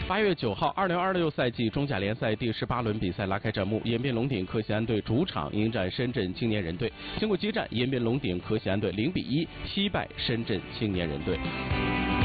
8月9号，2026赛季中甲联赛第18轮比赛拉开战幕，延边龙鼎科协安队主场迎战深圳青年人队。经过激战，延边龙鼎科协安队0-1惜败深圳青年人队。